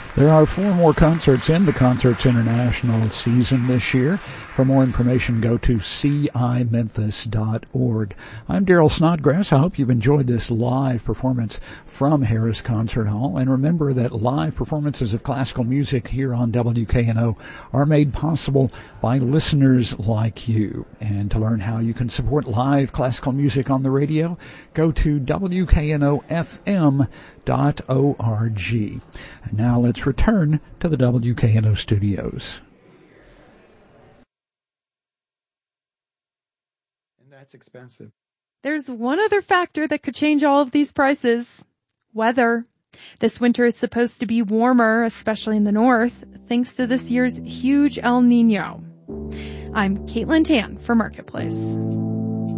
There are 4 more concerts in the Concerts International season this year. For more information, go to cimemphis.org. I'm Daryl Snodgrass. I hope you've enjoyed this live performance from Harris Concert Hall. And remember that live performances of classical music here on WKNO are made possible by listeners like you. And to learn how you can support live classical music on the radio, go to WKNOFM.org. And now let's return to the WKNO studios. And that's expensive. There's one other factor that could change all of these prices. Weather. This winter is supposed to be warmer, especially in the north, thanks to this year's huge El Nino. I'm Caitlin Tan for Marketplace.